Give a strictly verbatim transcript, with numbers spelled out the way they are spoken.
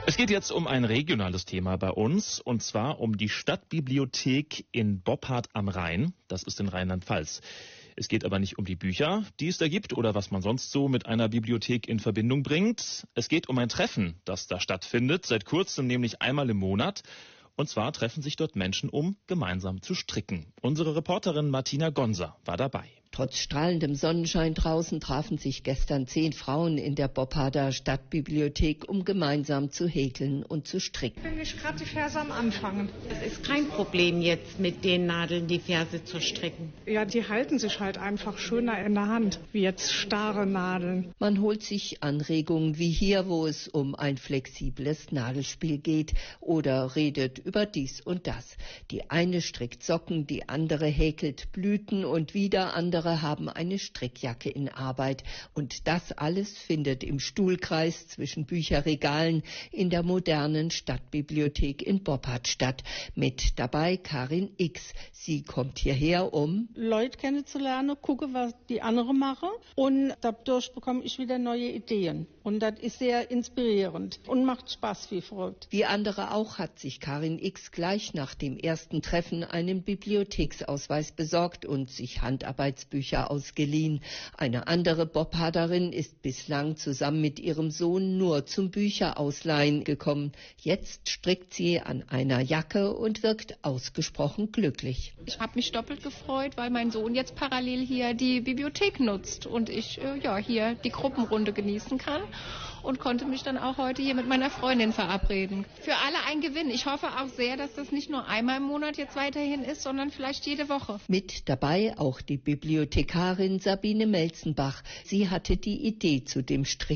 Es geht jetzt um ein regionales Thema bei uns, und zwar um die Stadtbibliothek in Boppard am Rhein. Das ist in Rheinland-Pfalz. Es geht aber nicht um die Bücher, die es da gibt oder was man sonst so mit einer Bibliothek in Verbindung bringt. Es geht um ein Treffen, das da stattfindet, seit kurzem nämlich einmal im Monat. Und zwar treffen sich dort Menschen, um gemeinsam zu stricken. Unsere Reporterin Martina Gonser war dabei. Trotz strahlendem Sonnenschein draußen trafen sich gestern zehn Frauen in der Bopparder Stadtbibliothek, um gemeinsam zu häkeln und zu stricken. Bin ich gerade die Verse am Anfangen. Es ist kein Problem jetzt mit den Nadeln die Verse zu stricken. Ja, die halten sich halt einfach schöner in der Hand, wie jetzt starre Nadeln. Man holt sich Anregungen wie hier, wo es um ein flexibles Nadelspiel geht, oder redet über dies und das. Die eine strickt Socken, die andere häkelt Blüten und wieder andere haben eine Strickjacke in Arbeit. Und das alles findet im Stuhlkreis zwischen Bücherregalen in der modernen Stadtbibliothek in Boppard statt. Mit dabei Karin X. Sie kommt hierher, um Leute kennenzulernen, gucke, was die anderen machen, und dadurch bekomme ich wieder neue Ideen. Und das ist sehr inspirierend und macht Spaß wie verrückt. Wie andere auch hat sich Karin X. gleich nach dem ersten Treffen einen Bibliotheksausweis besorgt und sich Handarbeitsbücher ausgeliehen. Eine andere Bopparderin ist bislang zusammen mit ihrem Sohn nur zum Bücherausleihen gekommen. Jetzt strickt sie an einer Jacke und wirkt ausgesprochen glücklich. Ich habe mich doppelt gefreut, weil mein Sohn jetzt parallel hier die Bibliothek nutzt und ich äh, ja hier die Gruppenrunde genießen kann. Und konnte mich dann auch heute hier mit meiner Freundin verabreden. Für alle ein Gewinn. Ich hoffe auch sehr, dass das nicht nur einmal im Monat jetzt weiterhin ist, sondern vielleicht jede Woche. Mit dabei auch die Bibliothekarin Sabine Melzenbach. Sie hatte die Idee zu dem Strick